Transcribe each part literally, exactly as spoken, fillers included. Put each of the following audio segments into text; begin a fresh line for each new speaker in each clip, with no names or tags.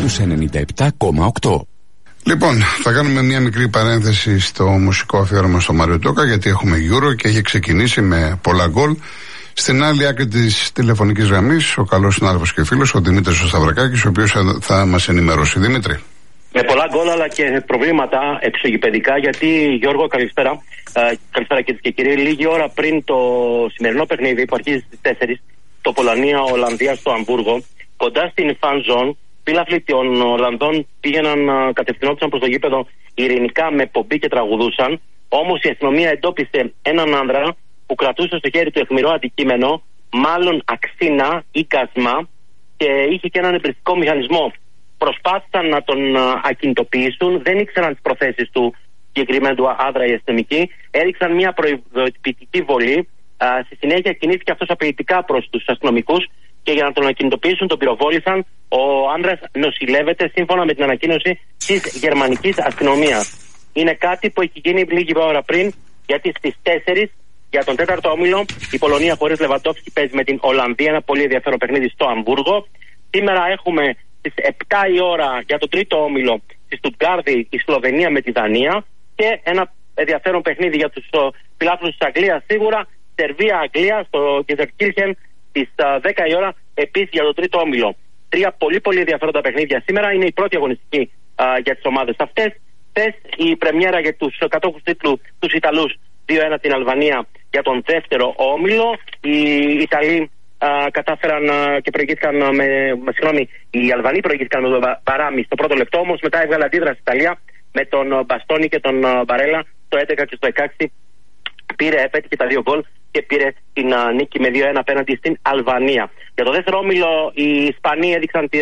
στους ενενήντα επτά κόμμα οκτώ.
Λοιπόν, θα κάνουμε μια μικρή παρένθεση στο μουσικό αφιέρωμα στο Μάριο Τόκα, γιατί έχουμε Euro και έχει ξεκινήσει με πολλά γκολ. Στην άλλη άκρη της τηλεφωνικής γραμμής, ο καλός συνάδελφος και φίλος, ο Δημήτρης ο Σταυρακάκης, ο οποίος θα μας ενημερώσει. Δημήτρη.
Με πολλά γκολ αλλά και προβλήματα εξωγηπαιδικά, γιατί Γιώργο, καλησπέρα. Ε, καλησπέρα κυρίες και κύριοι. Λίγη ώρα πριν το σημερινό παιχνίδι που αρχίζει στις τέσσερις, το Πολωνία-Ολλανδία στο Αμβούργο, κοντά στην fan zone, φίλαθλοι των Ολλανδών πήγαιναν, κατευθυνόντουσαν προς το γήπεδο ειρηνικά με πομπή και τραγουδούσαν. Όμως η αστυνομία εντόπισε έναν άνδρα που κρατούσε στο χέρι του αιχμηρό αντικείμενο, μάλλον αξίνα ή κασμά, και είχε και έναν εμπριστικό μηχανισμό. Προσπάθησαν να τον ακινητοποιήσουν, δεν ήξεραν τις προθέσεις του συγκεκριμένου άνδρα οι αστυνομικοί, έριξαν μια προειδοποιητική βολή. Α, στη συνέχεια κινήθηκε αυτός απειλητικά προς τους αστυνομικούς και για να τον ακινητοποιήσουν τον πυροβόλησαν. Ο άνδρας νοσηλεύεται σύμφωνα με την ανακοίνωση της γερμανικής αστυνομίας. Είναι κάτι που έχει γίνει λίγη ώρα πριν, γιατί στις τέσσερις για τον τέταρτο όμιλο η Πολωνία χωρίς Λεβαντόφσκι παίζει με την Ολλανδία, ένα πολύ ενδιαφέρον παιχνίδι στο Αμβούργο. Σήμερα έχουμε στις επτά η ώρα για τον τρίτο όμιλο στη Στουτγκάρδη η Σλοβενία με τη Δανία, και ένα ενδιαφέρον παιχνίδι για τους φιλάθλους της Αγγλίας σίγουρα, Σερβία-Αγγλία στο Γκεζερκίρχεν στις δέκα η ώρα, επίσης για τον τρίτο όμιλο. Τρία πολύ πολύ ενδιαφέροντα παιχνίδια σήμερα. Είναι η πρώτη αγωνιστική α, για τις ομάδες αυτές. Χθες η πρεμιέρα για τους κατόχους τίτλου, τους Ιταλούς, δύο ένα την Αλβανία για τον δεύτερο όμιλο. Οι Ιταλοί α, κατάφεραν α, και προηγήθηκαν με, με συγγνώμη, οι Αλβανοί προηγήθηκαν με τον Μπαράμι στο πρώτο λεπτό, όμως μετά έβγαλε αντίδραση η Ιταλία με τον Μπαστόνι και τον Μπαρέλα στο έντεκα και στο δεκαέξι. Πήρε, επέτυχε τα δύο γκολ και πήρε την uh, νίκη με δύο ένα απέναντι στην Αλβανία. Για το δεύτερο όμιλο οι Ισπανοί έδειξαν τη,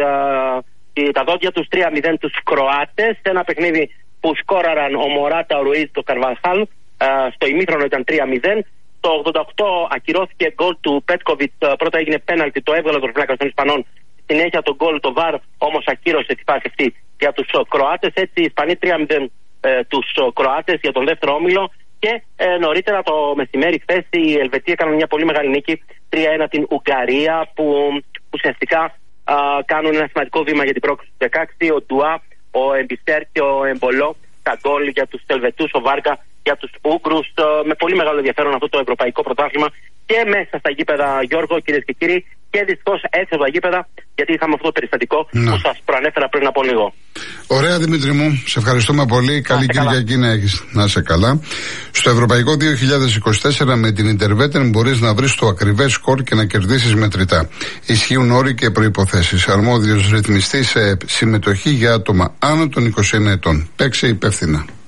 uh, τα δόντια τους τρία μηδέν τους Κροάτες, σε ένα παιχνίδι που σκόραραν ο Μωράτα, ο Ρουίζ, το Καρβαλχάλ. Uh, στο ημίχρονο ήταν τρία μηδέν. Το ογδόντα οκτώ ακυρώθηκε γκολ του Πέτκοβιτ. Uh, πρώτα έγινε πέναλτι, το έβγαλε το φλάκα των Ισπανών. Στη συνέχεια το γκολ, το βαρ όμως ακύρωσε τη φάση αυτή για τους uh, Κροάτες. Έτσι οι Ισπανοί τρία μηδέν uh, τους uh, Κροάτες για τον δεύτερο όμιλο. Και ε, νωρίτερα το μεσημέρι χθες οι Ελβετοί έκαναν μια πολύ μεγάλη νίκη, τρία ένα την Ουγγαρία, που ουσιαστικά α, κάνουν ένα σημαντικό βήμα για την πρόκληση του δεκαέξι. Ο Ντουά, ο Εμπιστέρ και ο Εμπολό, τα γκολ για τους Ελβετούς, ο Βάργα για τους Ούγκρους. Με πολύ μεγάλο ενδιαφέρον αυτό το ευρωπαϊκό πρωτάθλημα και μέσα στα γήπεδα, Γιώργο, κυρίες και κύριοι, και δυστυχώς έξω από τα γήπεδα, γιατί είχαμε αυτό το περιστατικό να. που σας προανέφερα πριν από λίγο.
Ωραία, Δημήτρη μου, σε ευχαριστούμε πολύ. Καλή Κυριακή να έχεις. Να είσαι καλά. Στο Ευρωπαϊκό δύο χιλιάδες είκοσι τέσσερα με την Interwetten μπορείς να βρεις το ακριβές σκορ και να κερδίσεις μετρητά. Ισχύουν όροι και προϋποθέσεις. Αρμόδιος ρυθμιστής σε συμμετοχή για άτομα άνω των είκοσι ένα ετών. Παίξε υπεύθυνα.